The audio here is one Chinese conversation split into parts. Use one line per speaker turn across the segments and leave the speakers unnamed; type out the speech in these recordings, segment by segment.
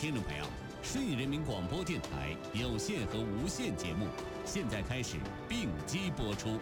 听众朋友，顺义人民广播电台有线和无线节目现在开始并机播出。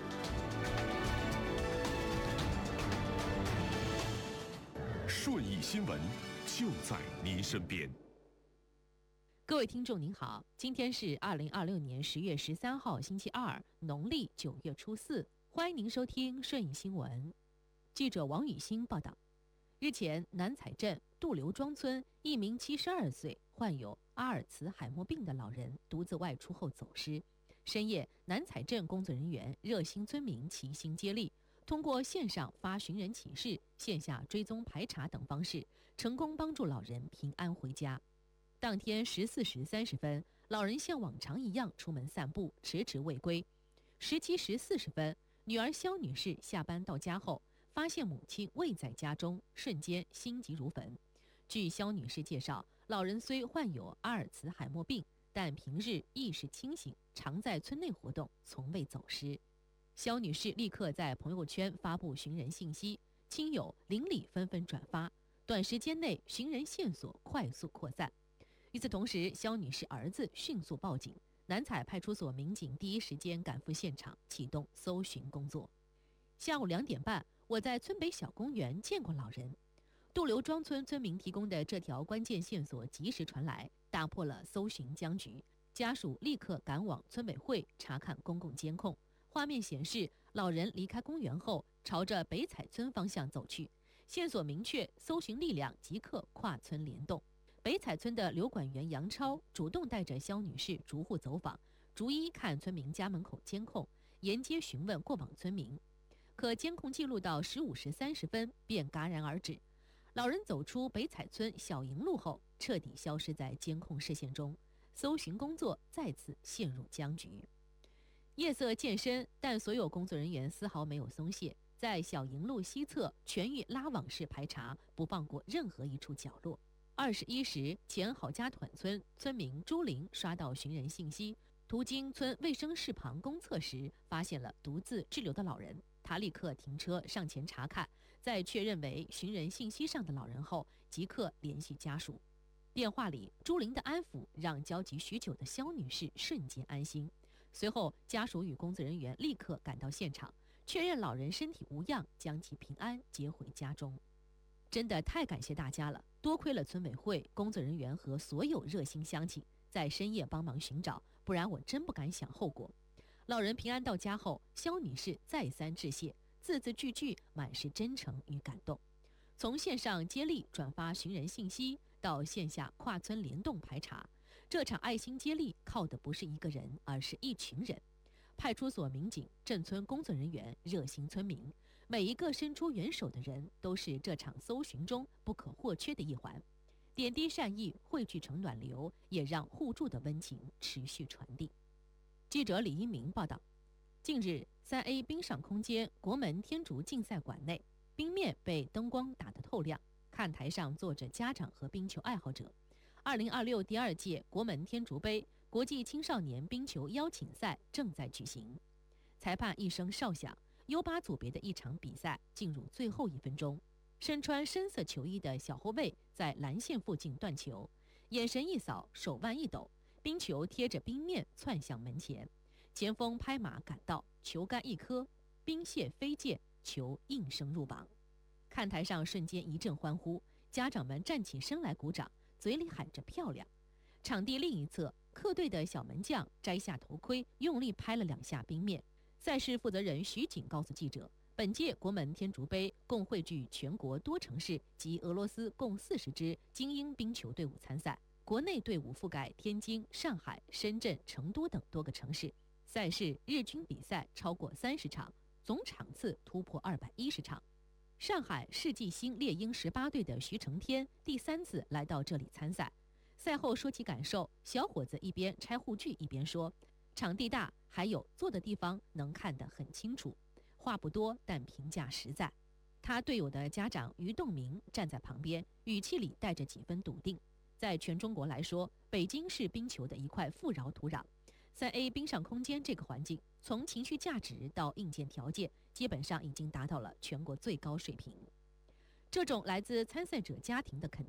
顺义新闻就在您身边。
各位听众您好，今天是2026年10月13号星期二，农历9月初4，欢迎您收听顺义新闻。记者王雨欣报道，日前南采镇杜刘庄村一名72岁患有阿尔茨海默病的老人独自外出后走失。深夜，南采镇工作人员、热心村民齐心接力，通过线上发寻人启事、线下追踪排查等方式，成功帮助老人平安回家。当天14时30分，老人像往常一样出门散步，迟迟未归。17时40分，女儿肖女士下班到家后，发现母亲未在家中，瞬间心急如焚。据肖女士介绍，老人虽患有阿尔茨海默病，但平日意识清醒，常在村内活动，从未走失。肖女士立刻在朋友圈发布寻人信息，亲友邻里纷纷转发，短时间内寻人线索快速扩散。与此同时，肖女士儿子迅速报警，南采派出所民警第一时间赶赴现场，启动搜寻工作。下午2点半，我在村北小公园见过老人。杜刘庄村村民提供的这条关键线索及时传来，打破了搜寻僵局。家属立刻赶往村委会查看公共监控，画面显示老人离开公园后，朝着北采村方向走去。线索明确，搜寻力量即刻跨村联动。北采村的刘管员杨超主动带着肖女士逐户走访，逐一看村民家门口监控，沿街询问过往村民。可监控记录到15时30分便戛然而止。老人走出北采村小营路后，彻底消失在监控视线中，搜寻工作再次陷入僵局。夜色渐深，但所有工作人员丝毫没有松懈，在小营路西侧全域拉网式排查，不放过任何一处角落。21时，前郝家团村村民朱玲刷到寻人信息，途经村卫生室旁公厕时，发现了独自滞留的老人。他立刻停车上前查看，在确认为寻人信息上的老人后，即刻联系家属。电话里，朱玲的安抚让焦急许久的肖女士瞬间安心。随后，家属与工作人员立刻赶到现场，确认老人身体无恙，将其平安接回家中。真的太感谢大家了，多亏了村委会、工作人员和所有热心乡亲在深夜帮忙寻找，不然我真不敢想后果。老人平安到家后，肖女士再三致谢，字字句句满是真诚与感动。从线上接力转发寻人信息到线下跨村联动排查，这场爱心接力靠的不是一个人，而是一群人。派出所民警、镇村工作人员、热心村民，每一个伸出援手的人都是这场搜寻中不可或缺的一环。点滴善意汇聚成暖流，也让互助的温情持续传递。记者李一鸣报道，近日3A 冰上空间国门天竺竞赛馆内，冰面被灯光打得透亮，看台上坐着家长和冰球爱好者。2026第2届国门天竺杯国际青少年冰球邀请赛正在举行。裁判一声哨响，U8组别的一场比赛进入最后1分钟。身穿深色球衣的小后卫在蓝线附近断球，眼神一扫，手腕一抖，冰球贴着冰面窜向门前。前锋拍马赶到，球杆一磕，冰屑飞溅，球应声入网。看台上瞬间一阵欢呼，家长们站起身来鼓掌，嘴里喊着漂亮。场地另一侧，客队的小门将摘下头盔，用力拍了2下冰面。赛事负责人徐景告诉记者，本届国门天竺杯共汇聚全国多城市及俄罗斯共40支精英冰球队伍参赛，国内队伍覆盖天津、上海、深圳、成都等多个城市。赛事日均比赛超过30场，总场次突破210场。上海世纪星猎鹰18队的徐成天第3次来到这里参赛。赛后说起感受，小伙子一边拆护具一边说，场地大，还有坐的地方能看得很清楚，话不多，但评价实在。他队友的家长于栋明站在旁边，语气里带着几分笃定。在全中国来说，北京是冰球的一块富饶土壤。3A 冰上空间这个环境，从情绪价值到硬件条件，基本上已经达到了全国最高水平。这种来自参赛者家庭的肯定，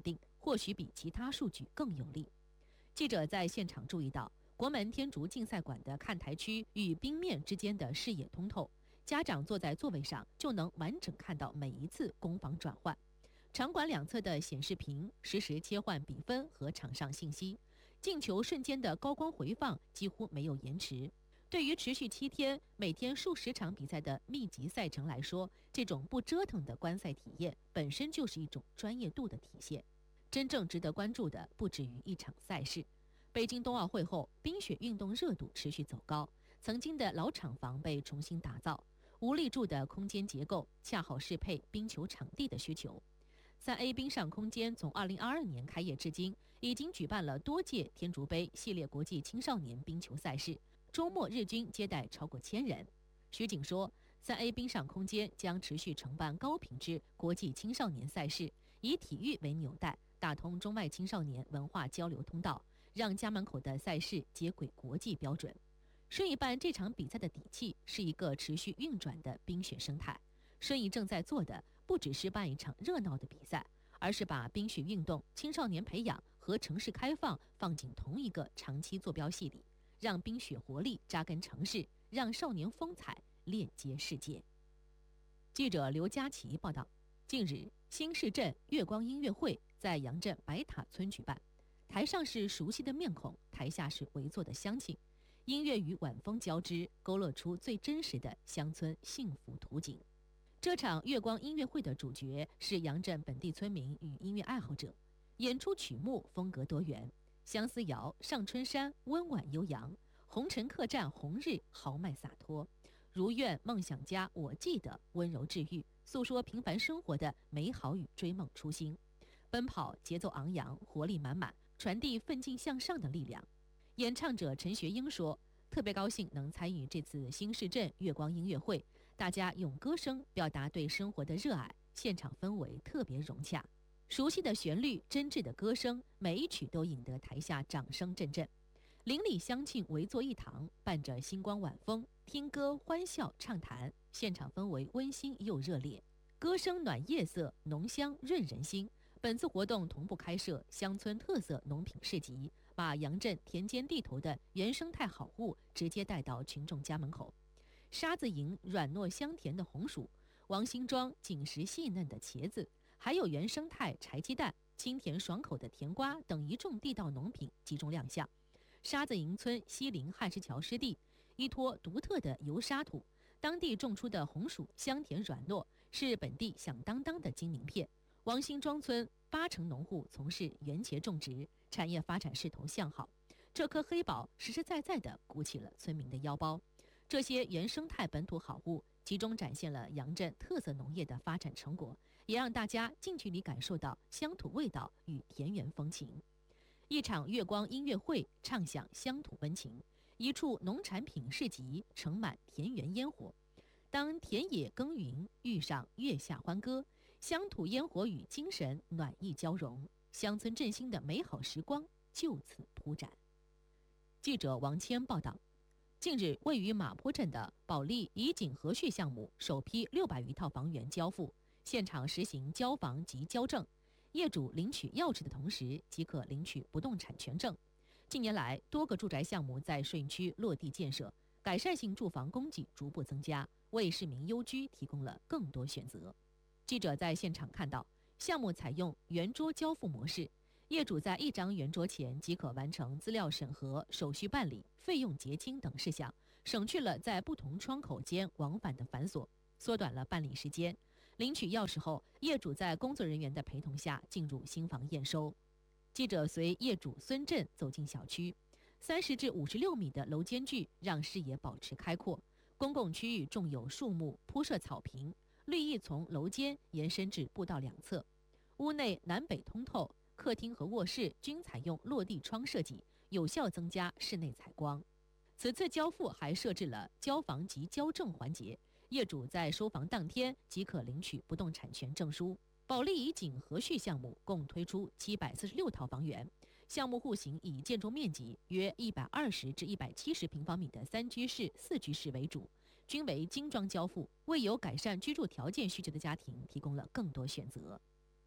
或许比其他数据更有利。记者在现场注意到，国门天竺竞赛馆的看台区与冰面之间的视野通透，家长坐在座位上就能完整看到每一次攻防转换。场馆两侧的显示屏实时切换比分和场上信息，进球瞬间的高光回放几乎没有延迟。对于持续7天、每天数十场比赛的密集赛程来说，这种不折腾的观赛体验本身就是一种专业度的体现。真正值得关注的不止于一场赛事。北京冬奥会后，冰雪运动热度持续走高，曾经的老厂房被重新打造，无立柱的空间结构恰好适配冰球场地的需求。3A 冰上空间从2022年开业至今，已经举办了多届天竺杯系列国际青少年冰球赛事，周末日均接待超过1000人。徐景说，3A 冰上空间将持续承办高品质国际青少年赛事，以体育为纽带，打通中外青少年文化交流通道，让家门口的赛事接轨国际标准。顺义办这场比赛的底气是一个持续运转的冰雪生态。顺义正在做的不只是办一场热闹的比赛，而是把冰雪运动、青少年培养和城市开放放进同一个长期坐标系里，让冰雪活力扎根城市，让少年风采链接世界。记者刘佳琪报道，近日新市镇月光音乐会在杨镇白塔村举办，台上是熟悉的面孔，台下是围坐的乡亲，音乐与晚风交织，勾勒出最真实的乡村幸福图景。这场月光音乐会的主角是杨镇本地村民与音乐爱好者，演出曲目风格多元，相思谣、上春山温婉悠扬，红尘客栈红日豪迈洒脱，如愿梦想家我记得温柔治愈，诉说平凡生活的美好与追梦初心。奔跑节奏昂扬，活力满满，传递奋进向上的力量。演唱者陈学英说，特别高兴能参与这次新市镇月光音乐会，大家用歌声表达对生活的热爱，现场氛围特别融洽，熟悉的旋律，真挚的歌声，每一曲都引得台下掌声阵阵。邻里乡亲围坐一堂，伴着星光晚风，听歌欢笑畅谈，现场氛围温馨又热烈，歌声暖夜色，浓香润人心。本次活动同步开设乡村特色农品市集，把杨镇田间地头的原生态好物直接带到群众家门口。沙子营软糯香甜的红薯，王辛庄紧实细嫩的茄子，还有原生态柴鸡蛋、清甜爽口的甜瓜等一众地道农品集中亮相。沙子营村西临汉石桥湿地，依托独特的油沙土，当地种出的红薯香甜软糯，是本地响当当的金名片。王辛庄村80%农户从事原茄种植，产业发展势头向好。这颗黑宝实实在在地鼓起了村民的腰包。这些原生态本土好物集中展现了杨镇特色农业的发展成果，也让大家近距离感受到乡土味道与田园风情。一场月光音乐会唱响乡土温情，一处农产品市集盛满田园烟火。当田野耕耘遇上月下欢歌，乡土烟火与精神暖意交融，乡村振兴的美好时光就此铺展。记者王谦报道，近日位于马坡镇的保利怡景和煦项目首批600余套房源交付，现场实行交房及交证，业主领取钥匙的同时即可领取不动产权证。近年来，多个住宅项目在顺义区落地建设，改善性住房供给逐步增加，为市民优居提供了更多选择。记者在现场看到，项目采用圆桌交付模式，业主在1张圆桌前即可完成资料审核、手续办理、费用结清等事项，省去了在不同窗口间往返的繁琐，缩短了办理时间。领取钥匙后，业主在工作人员的陪同下进入新房验收。记者随业主孙振走进小区，30至56米的楼间距让视野保持开阔，公共区域种有树木，铺设草坪，绿意从楼间延伸至步道两侧。屋内南北通透，客厅和卧室均采用落地窗设计，有效增加室内采光。此次交付还设置了交房及交证环节，业主在收房当天即可领取不动产权证书。保利怡景和煦项目共推出746套房源，项目户型以建筑面积约120至170平方米的3居室、4居室为主，均为精装交付，为有改善居住条件需求的家庭提供了更多选择。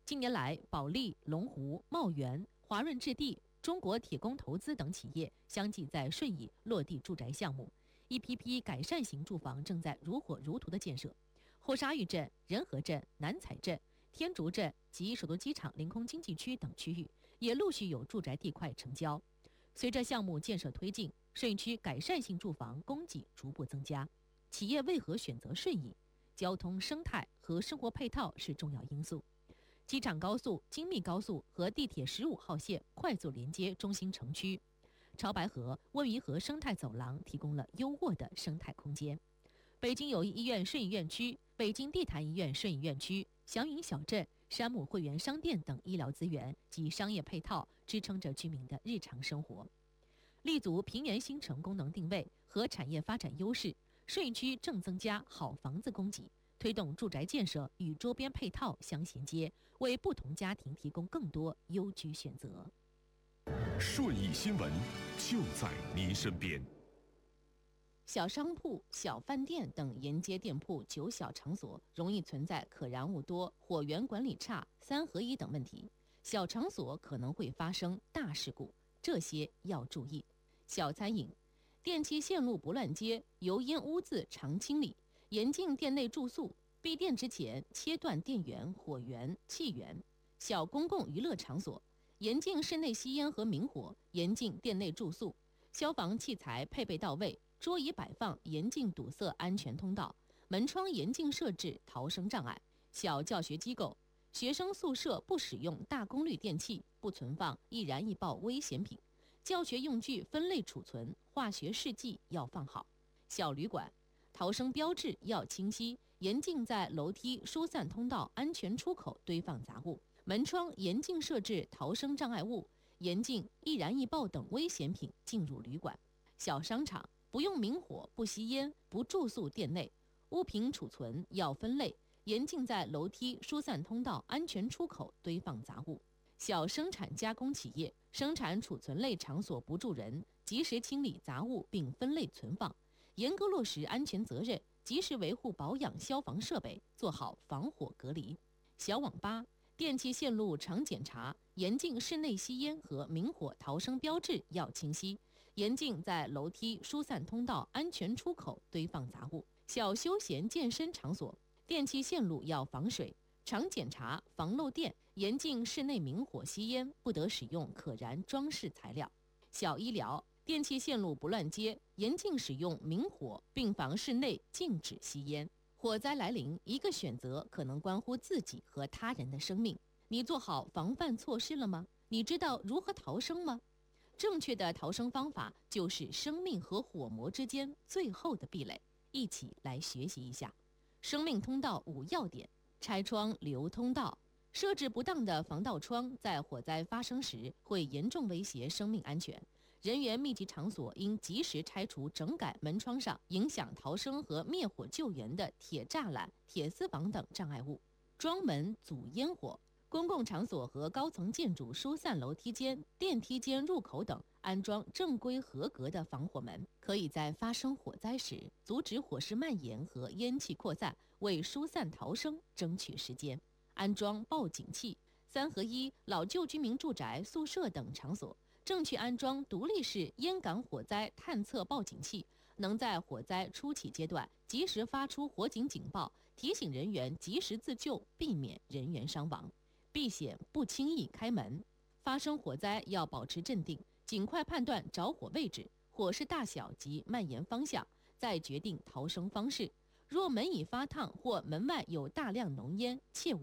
近年来，保利、龙湖、茂源、华润置地、中国铁工投资等企业相继在顺义落地住宅项目，一批批改善型住房正在如火如荼的建设。后沙峪镇、仁和镇、南彩镇、天竺镇及首都机场临空经济区等区域也陆续有住宅地块成交。随着项目建设推进，顺义区改善性住房供给逐步增加。企业为何选择顺义？交通、生态和生活配套是重要因素。机场高速、京密高速和地铁15号线快速连接中心城区。潮白河、温榆河生态走廊提供了优渥的生态空间。北京友谊医院顺义院区、北京地坛医院顺义院区、祥云小镇、山姆会员商店等医疗资源及商业配套支撑着居民的日常生活。立足平原新城功能定位和产业发展优势，顺义区正增加好房子供给，推动住宅建设与周边配套相衔接，为不同家庭提供更多优居选择。
顺义新闻就在您身边。
小商铺、小饭店等沿街店铺、酒小场所容易存在可燃物多、火源管理差、3合1等问题，小场所可能会发生大事故，这些要注意。小餐饮、电气线路不乱接，油烟污渍常清理，严禁店内住宿，闭店之前切断电源、火源、气源。小公共娱乐场所，严禁室内吸烟和明火，严禁店内住宿，消防器材配备到位。桌椅摆放严禁堵塞安全通道，门窗严禁设置逃生障碍。小教学机构，学生宿舍不使用大功率电器，不存放易燃易爆危险品，教学用具分类储存，化学试剂要放好。小旅馆，逃生标志要清晰，严禁在楼梯、疏散通道、安全出口堆放杂物，门窗严禁设置逃生障碍物，严禁易燃易爆等危险品进入旅馆。小商场，不用明火，不吸烟，不住宿店内，物品储存要分类，严禁在楼梯、疏散通道、安全出口堆放杂物。小生产加工企业，生产储存类场所不住人，及时清理杂物并分类存放，严格落实安全责任，及时维护保养消防设备，做好防火隔离。小网吧，电气线路常检查，严禁室内吸烟和明火逃生标志要清晰，严禁在楼梯、疏散通道、安全出口堆放杂物。小休闲健身场所，电气线路要防水，常检查防漏电，严禁室内明火吸烟，不得使用可燃装饰材料。小医疗，电气线路不乱接，严禁使用明火，病房室内禁止吸烟。火灾来临，一个选择可能关乎自己和他人的生命，你做好防范措施了吗？你知道如何逃生吗？正确的逃生方法就是生命和火魔之间最后的壁垒，一起来学习一下。生命通道5要点：拆窗留通道。设置不当的防盗窗在火灾发生时会严重威胁生命安全，人员密集场所应及时拆除整改门窗上影响逃生和灭火救援的铁栅栏、铁丝网等障碍物，装门阻烟火。公共场所和高层建筑疏散楼梯间、电梯间入口等安装正规合格的防火门，可以在发生火灾时阻止火势蔓延和烟气扩散，为疏散逃生争取时间。安装报警器，3合1老旧居民住宅、宿舍等场所正确安装独立式烟感火灾探测报警器，能在火灾初期阶段及时发出火警警报，提醒人员及时自救，避免人员伤亡。避险不轻易开门，发生火灾要保持镇定，尽快判断着火位置、火势大小及蔓延方向，再决定逃生方式。若门已发烫或门外有大量浓烟，切勿